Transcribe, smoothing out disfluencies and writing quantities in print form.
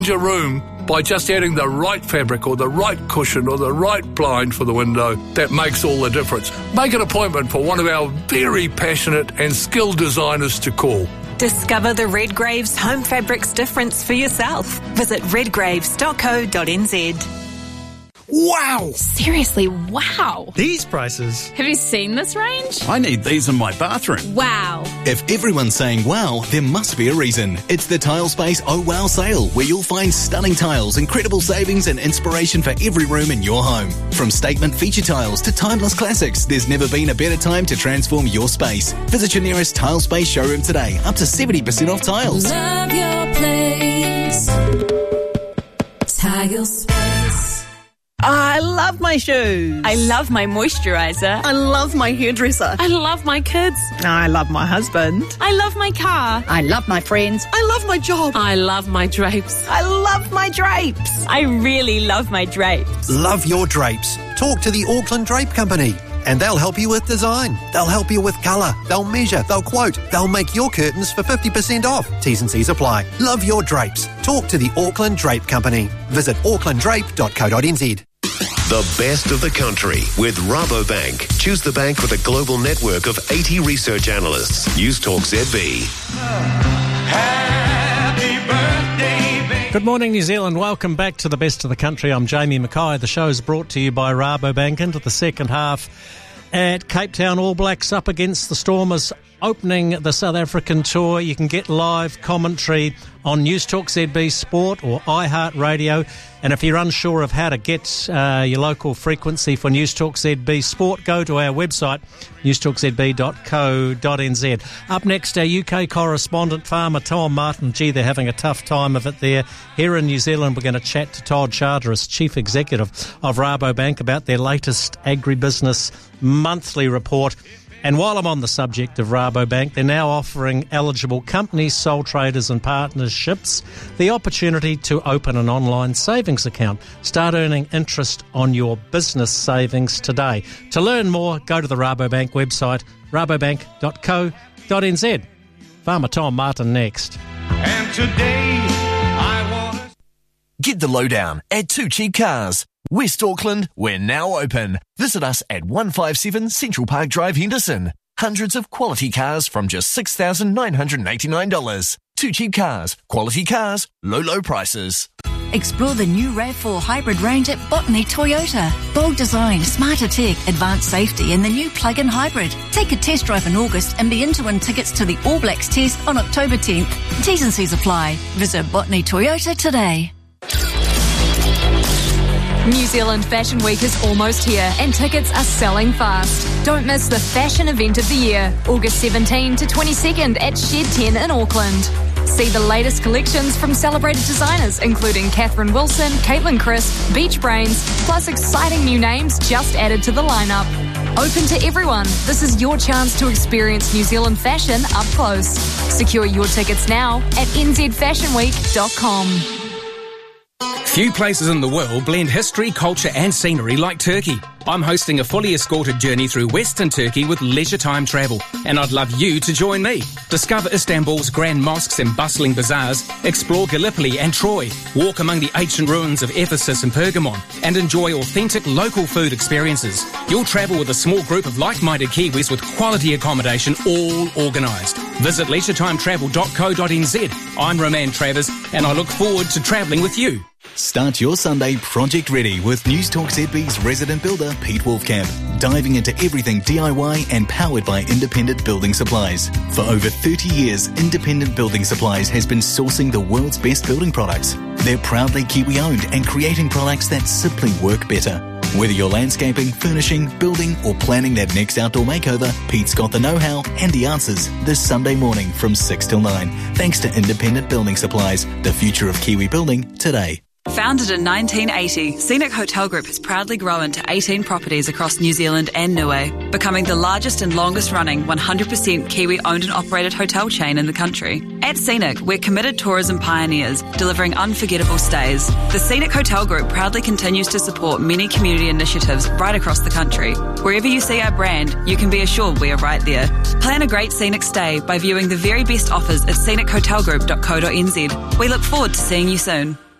your room by just adding the right fabric or the right cushion or the right blind for the window. That makes all the difference. Make an appointment for one of our very passionate and skilled designers to call. Discover the Redgraves home fabrics difference for yourself. Visit redgraves.co.nz. Wow! Seriously, wow. These prices. Have you seen this range? I need these in my bathroom. Wow. If everyone's saying wow, there must be a reason. It's the Tilespace Oh Wow sale, where you'll find stunning tiles, incredible savings and inspiration for every room in your home. From statement feature tiles to timeless classics, there's never been a better time to transform your space. Visit your nearest Tilespace showroom today. Up to 70% off tiles. Love your place. Tilespace. I love my shoes. I love my moisturiser. I love my hairdresser. I love my kids. I love my husband. I love my car. I love my friends. I love my job. I love my drapes. I love my drapes. I really love my drapes. Love your drapes. Talk to the Auckland Drape Company and they'll help you with design. They'll help you with colour. They'll measure. They'll quote. They'll make your curtains for 50% off. T's and C's apply. Love your drapes. Talk to the Auckland Drape Company. Visit aucklanddrape.co.nz. The best of the country with Rabobank. Choose the bank with a global network of 80 research analysts. Newstalk ZB. Happy birthday, baby. Good morning, New Zealand. Welcome back to the best of the country. I'm Jamie Mackay. The show is brought to you by Rabobank. Into the second half at Cape Town, All Blacks up against the Stormers, opening the South African tour. You can get live commentary on Newstalk ZB Sport or iHeartRadio. And if you're unsure of how to get your local frequency for Newstalk ZB Sport, go to our website, newstalkzb.co.nz. Up next, our UK correspondent, Farmer Tom Martin. Gee, they're having a tough time of it there. Here in New Zealand, we're going to chat to Todd Charteris, Chief Executive of Rabobank, about their latest agribusiness monthly report. And while I'm on the subject of Rabobank, they're now offering eligible companies, sole traders and partnerships the opportunity to open an online savings account. Start earning interest on your business savings today. To learn more, go to the Rabobank website, rabobank.co.nz. Farmer Tom Martin next. And today I want to... Get the lowdown at Two Cheap Cars. West Auckland, we're now open. Visit us at 157 Central Park Drive, Henderson. Hundreds of quality cars from just $6,989. Two Cheap Cars. Quality cars, low prices. Explore the new RAV4 hybrid range at Botany Toyota. Bold design, smarter tech, advanced safety and the new plug-in hybrid. Take a test drive in August and be in to win tickets to the All Blacks test on October 10th. T's and C's apply. Visit Botany Toyota today. New Zealand Fashion Week is almost here and tickets are selling fast. Don't miss the fashion event of the year, August 17 to 22nd at Shed 10 in Auckland. See the latest collections from celebrated designers including Catherine Wilson, Caitlin Crisp, Beach Brains, plus exciting new names just added to the lineup. Open to everyone, this is your chance to experience New Zealand fashion up close. Secure your tickets now at nzfashionweek.com. Few places in the world blend history, culture and scenery like Turkey. I'm hosting a fully escorted journey through Western Turkey with Leisure Time Travel, and I'd love you to join me. Discover Istanbul's grand mosques and bustling bazaars, explore Gallipoli and Troy, walk among the ancient ruins of Ephesus and Pergamon, and enjoy authentic local food experiences. You'll travel with a small group of like-minded Kiwis with quality accommodation, all organised. Visit leisuretime.travel.co.nz. I'm Roman Travers, and I look forward to travelling with you. Start your Sunday project ready with Newstalk ZB's resident builder, Pete Wolfcamp, diving into everything DIY and powered by Independent Building Supplies. For over 30 years, Independent Building Supplies has been sourcing the world's best building products. They're proudly Kiwi-owned and creating products that simply work better. Whether you're landscaping, furnishing, building or planning that next outdoor makeover, Pete's got the know-how and the answers this Sunday morning from 6 till 9. Thanks to Independent Building Supplies, the future of Kiwi building today. Founded in 1980, Scenic Hotel Group has proudly grown to 18 properties across New Zealand and Niue, becoming the largest and longest running 100% Kiwi owned and operated hotel chain in the country. At Scenic, we're committed tourism pioneers, delivering unforgettable stays. The Scenic Hotel Group proudly continues to support many community initiatives right across the country. Wherever you see our brand, you can be assured we are right there. Plan a great Scenic stay by viewing the very best offers at scenichotelgroup.co.nz. We look forward to seeing you soon.